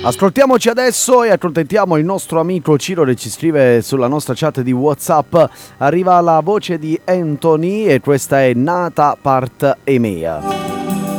Ascoltiamoci adesso e accontentiamo il nostro amico Ciro che ci scrive sulla nostra chat di WhatsApp. Arriva la voce di Anthony e questa è Nata Part Emea.